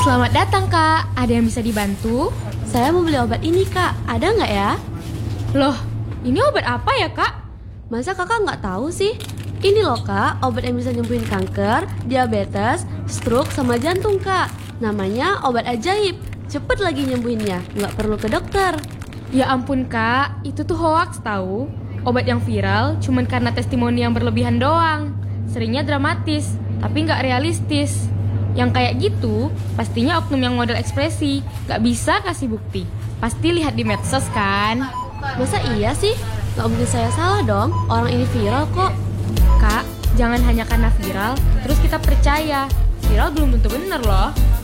Selamat datang kak, ada yang bisa dibantu? Saya mau beli obat ini kak, ada nggak ya? Loh, ini obat apa ya kak? Masa kakak nggak tahu sih? Ini loh kak, obat yang bisa nyembuhin kanker, diabetes, stroke, sama jantung kak. Namanya obat ajaib, cepet lagi nyembuhinnya, nggak perlu ke dokter. Ya ampun kak, itu tuh hoax tahu. Obat yang viral cuman karena testimoni yang berlebihan doang. Seringnya dramatis, tapi nggak realistis. Yang kayak gitu, pastinya oknum yang model ekspresi, nggak bisa kasih bukti. Pasti lihat di medsos kan? Masa iya sih? Nggak mungkin saya salah dong, orang ini viral kok. Kak, jangan hanya karena viral, terus kita percaya. Viral belum tentu bener loh.